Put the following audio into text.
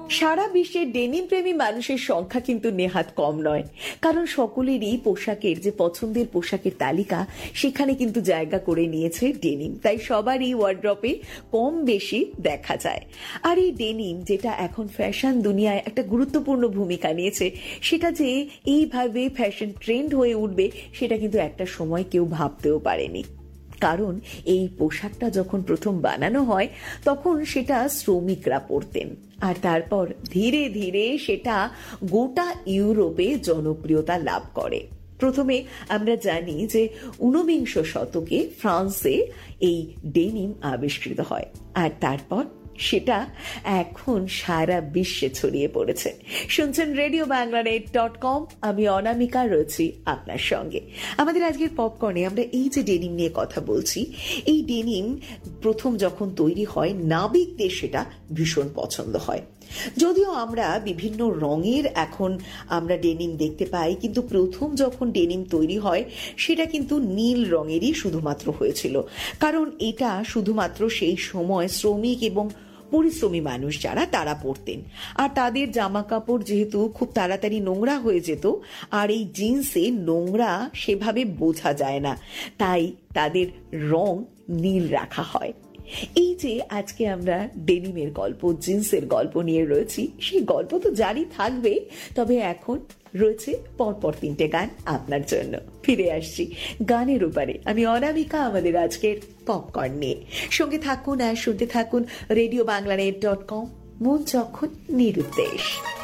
সারা বিশ্বে ডেনিম প্রেমী মানুষের সংখ্যা কিন্তু নেহাত কম নয়, কারণ সকলেরই পোশাকের যে পছন্দের পোশাকের তালিকা সেখানে কিন্তু জায়গা করে নিয়েছে ডেনিম। তাই সবারই ওয়ার্ড্রপে কম বেশি দেখা যায়। আর এই ডেনিম যেটা এখন ফ্যাশন দুনিয়ায় একটা গুরুত্বপূর্ণ ভূমিকা নিয়েছে, সেটা যে এইভাবে ফ্যাশন ট্রেন্ড হয়ে উঠবে সেটা কিন্তু একটা সময় কেউ ভাবতেও পারেনি। কারণ এই পোশাকটা যখন প্রথম বানানো হয় তখন সেটা শ্রমিকরা পরতেন, আর তারপর ধীরে ধীরে সেটা গোটা ইউরোপে জনপ্রিয়তা লাভ করে। প্রথমে আমরা জানি যে ঊনবিংশ শতকে ফ্রান্সে এই ডেনিম আবিষ্কৃত হয়, আর তারপর সেটা এখন সারা বিশ্বে ছড়িয়ে পড়েছে। শুনছেন RadioBanglaNet.com, আমি অনামিকা রয়েছি আপনার সঙ্গে। আমাদের আজকের পপকর্নে আমরা এই যে ডেনিম নিয়ে কথা বলছি, এই ডেনিম প্রথম যখন তৈরি হয় নাবিকদের সেটা ভীষণ পছন্দ হয়। যদিও আমরা বিভিন্ন রঙের এখন আমরা ডেনিম দেখতে পাই, কিন্তু প্রথম যখন ডেনিম তৈরি হয় সেটা কিন্তু নীল রঙেরই শুধুমাত্র হয়েছিল, কারণ এটা শুধুমাত্র সেই সময় শ্রমিক এবং পরিশ্রমী মানুষ যারা তারা পরতেন, আর তাদের জামা কাপড় যেহেতু খুব তাড়াতাড়ি নোংরা হয়ে যেত, আর এই জিন্সে নোংরা সেভাবে বোঝা যায় না, তাই তাদের রং নীল রাখা হয়। এই যে আজকে আমরা ডেনিমের গল্প, জিন্সের গল্প নিয়ে রয়েছি, সেই গল্প তো জারি থাকবে, তবে এখন রয়েছে পরপর 3টে গান আপনার জন্য। ফিরে আসছি গানের উপরে, আমি অনামিকা আমাদের আজকের পপকর্ন নিয়ে। সঙ্গে থাকুন আর শুনতে থাকুন RadioBanglaNet.com, মন যখন নিরুদ্দেশ।